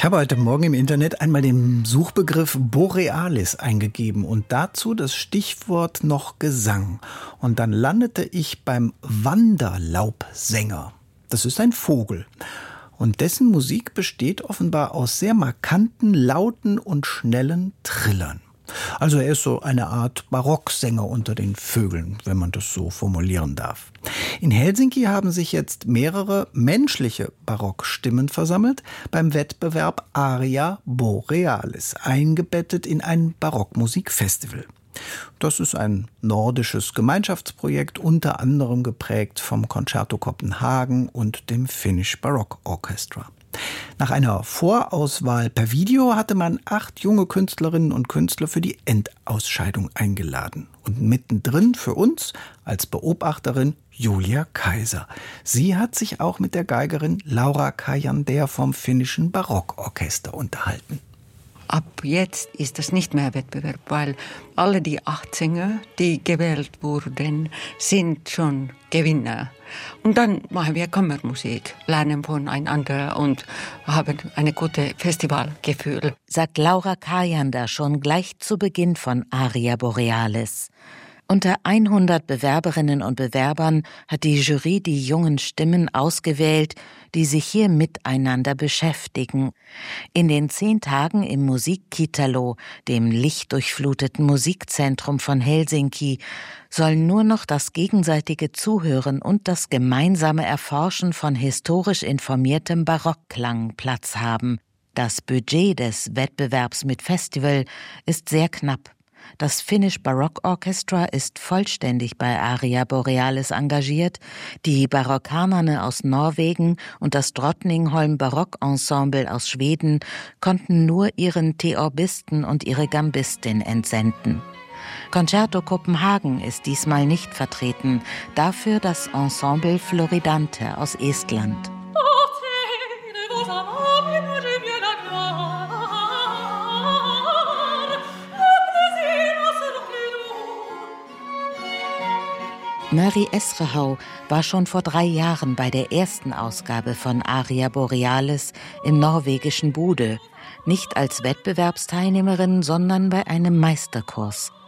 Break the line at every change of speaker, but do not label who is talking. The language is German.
Ich habe heute Morgen im Internet einmal den Suchbegriff Borealis eingegeben und dazu das Stichwort noch Gesang. Und dann landete ich beim Wanderlaubsänger. Das ist ein Vogel. Und dessen Musik besteht offenbar aus sehr markanten, lauten und schnellen Trillern. Also er ist so eine Art Barocksänger unter den Vögeln, wenn man das so formulieren darf. In Helsinki haben sich jetzt mehrere menschliche Barockstimmen versammelt beim Wettbewerb Aria Borealis, eingebettet in ein Barockmusikfestival. Das ist ein nordisches Gemeinschaftsprojekt, unter anderem geprägt vom Concerto Copenhagen und dem Finnish Baroque Orchestra. Nach einer Vorauswahl per Video hatte man 8 junge Künstlerinnen und Künstler für die Endausscheidung eingeladen. Und mittendrin für uns als Beobachterin Julia Kaiser. Sie hat sich auch mit der Geigerin Laura Kajander vom finnischen Barockorchester unterhalten.
Ab jetzt ist das nicht mehr Wettbewerb, weil alle die 8 Sänger, die gewählt wurden, sind schon Gewinner. Und dann machen wir Kammermusik, lernen voneinander und haben ein gutes Festivalgefühl.
Sagt Laura Kajander schon gleich zu Beginn von Aria Borealis. Unter 100 Bewerberinnen und Bewerbern hat die Jury die jungen Stimmen ausgewählt, die sich hier miteinander beschäftigen. In den 10 Tagen im Musiikkitalo, dem lichtdurchfluteten Musikzentrum von Helsinki, sollen nur noch das gegenseitige Zuhören und das gemeinsame Erforschen von historisch informiertem Barockklang Platz haben. Das Budget des Wettbewerbs mit Festival ist sehr knapp. Das Finnish Baroque Orchestra ist vollständig bei Aria Borealis engagiert. Die Barockanerne aus Norwegen und das Drottningholm Barockensemble aus Schweden konnten nur ihren Theorbisten und ihre Gambistin entsenden. Concerto Copenhagen ist diesmal nicht vertreten, dafür das Ensemble Floridante aus Estland. Mary Esrehau war schon vor 3 Jahren bei der ersten Ausgabe von Aria Borealis im norwegischen Bodø. Nicht als Wettbewerbsteilnehmerin, sondern bei einem Meisterkurs.